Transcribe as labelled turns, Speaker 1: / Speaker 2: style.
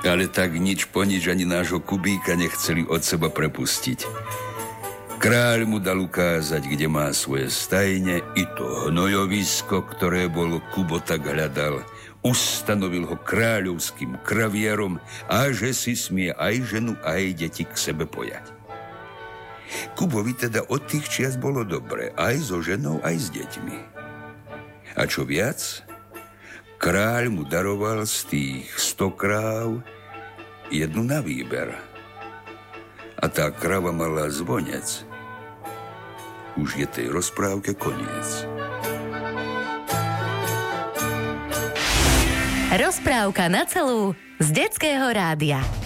Speaker 1: Ale tak nič po nič ani nášho Kubíka nechceli od seba prepustiť. Kráľ mu dal ukázať, kde má svoje stajne, i to hnojovisko, ktoré bol Kubo tak hľadal. Ustanovil ho kráľovským kravierom a že si smie aj ženu, aj deti k sebe pojať. Kubovi teda od tých čias bolo dobre, aj so ženou, aj s deťmi. A čo viac, kráľ mu daroval z tých 100 kráv jednu na výber. A tá krava mala zvonec. Už je tej rozprávke koniec.
Speaker 2: Rozprávka na celú z Detského rádia.